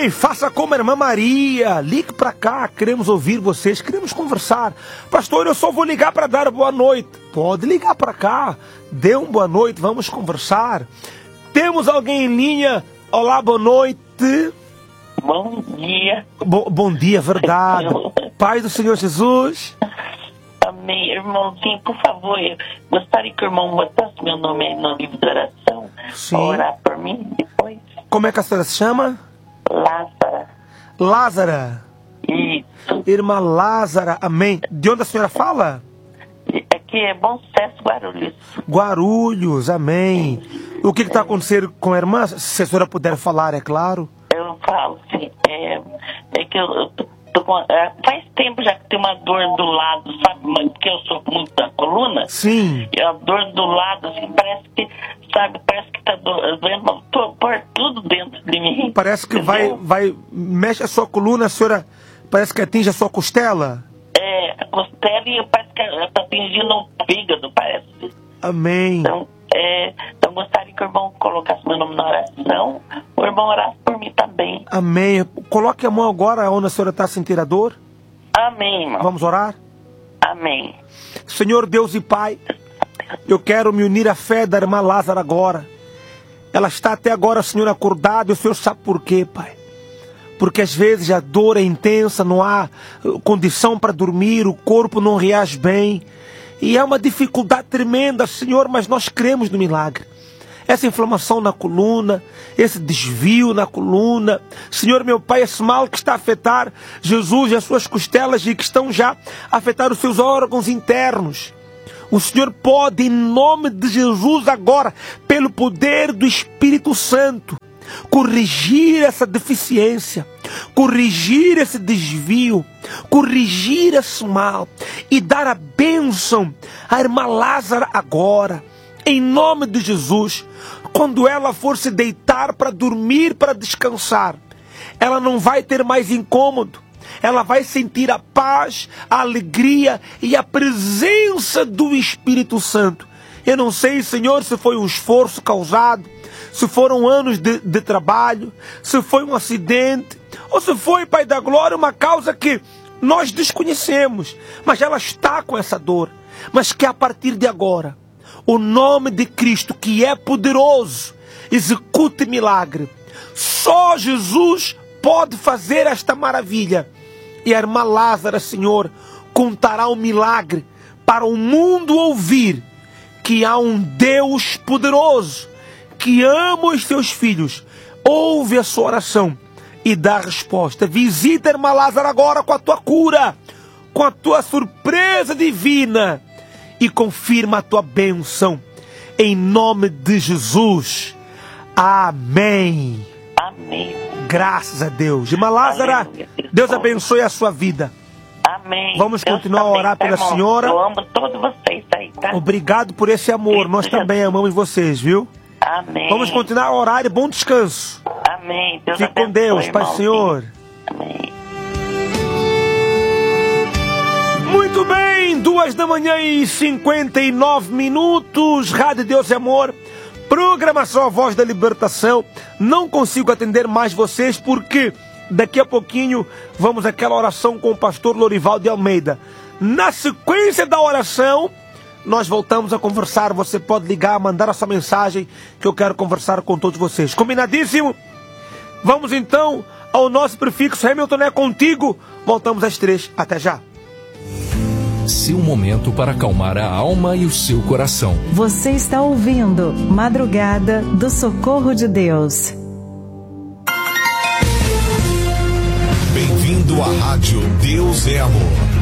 Amém. Faça como a irmã Maria. Ligue para cá. Queremos ouvir vocês. Queremos conversar. Pastor, eu só vou ligar para dar boa noite. Pode ligar para cá. Dê uma boa noite. Vamos conversar. Temos alguém em linha. Olá, boa noite. Bom dia. Bom dia, verdade. Paz do Senhor Jesus. Amém. Irmãozinho, por favor, eu gostaria que o irmão botasse meu nome aí no livro de oração. Sim. Orar por mim depois. Como é que a senhora se chama? Lázara. Lázara. Isso. Irmã Lázara, amém. De onde a senhora fala? Aqui é Bom Sucesso, Guarulhos. Guarulhos, amém. O que está acontecendo com a irmã? Se a senhora puder falar, é claro. Eu falo, sim. É que eu tô com... faz tempo já que tem uma dor do lado, sabe? Porque eu sou muito da coluna. Sim. E a dor do lado, assim, parece que, sabe? Parece que tá doendo por tudo dentro de mim. Parece que mexe a sua coluna, a senhora parece que atinge a sua costela. A costela e parece que ela tá atingindo o fígado, parece. Amém. Então gostaria que o irmão colocasse meu nome na oração, o irmão orasse por mim também. Amém. Coloque a mão agora onde a senhora está sentindo a dor. Amém, irmão. Vamos orar? Amém. Senhor Deus e Pai, eu quero me unir à fé da irmã Lázara agora. Ela está até agora, Senhor, acordada, e o Senhor sabe por quê, Pai. Porque às vezes a dor é intensa, não há condição para dormir, o corpo não reage bem. E é uma dificuldade tremenda, Senhor, mas nós cremos no milagre. Essa inflamação na coluna, esse desvio na coluna, Senhor meu Pai, esse mal que está a afetar Jesus e as suas costelas e que estão já a afetar os seus órgãos internos. O Senhor pode, em nome de Jesus agora, pelo poder do Espírito Santo, corrigir essa deficiência, corrigir esse desvio, corrigir esse mal e dar a bênção à irmã Lázara agora, em nome de Jesus. Quando ela for se deitar para dormir, para descansar, ela não vai ter mais incômodo, ela vai sentir a paz, a alegria e a presença do Espírito Santo. Eu não sei, Senhor, se foi um esforço causado, se foram anos de trabalho, se foi um acidente, ou se foi, Pai da Glória, uma causa que nós desconhecemos, mas ela está com essa dor. Mas que a partir de agora, o nome de Cristo, que é poderoso, execute milagre. Só Jesus pode fazer esta maravilha. E a irmã Lázara, Senhor, contará um milagre para o mundo ouvir que há um Deus poderoso que ama os seus filhos, ouve a sua oração e dá a resposta. Visita a irmã Lázara agora com a tua cura, com a tua surpresa divina e confirma a tua bênção, em nome de Jesus. Amém. Amém. Graças a Deus. Irmã Lázara, Deus abençoe a sua vida. Amém. Vamos Deus continuar a também, orar pela irmão? senhora. Eu amo todos vocês aí, tá? Obrigado por esse amor. Nós também amamos vocês, viu? Amém. Vamos continuar a orar e bom descanso. Amém. Deus Fique com Deus, Pai Senhor. Amém. Muito bem, 2h59. Rádio Deus e Amor, programação A Voz da Libertação. Não consigo atender mais vocês porque daqui a pouquinho vamos àquela oração com o pastor Lorival de Almeida. Na sequência da oração, nós voltamos a conversar. Você pode ligar, mandar a sua mensagem, que eu quero conversar com todos vocês. Combinadíssimo? Vamos então ao nosso prefixo. Hamilton, é contigo. Voltamos às 3. Até já. Seu momento para acalmar a alma e o seu coração. Você está ouvindo Madrugada do Socorro de Deus. Bem-vindo à Rádio Deus é Amor.